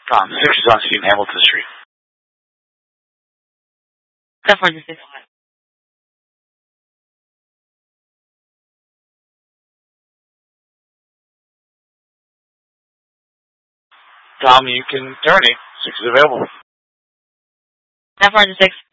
Tom, 6 is on Steve Hamilton Street. 746. Tom, you can terminate. 6 is available. 746.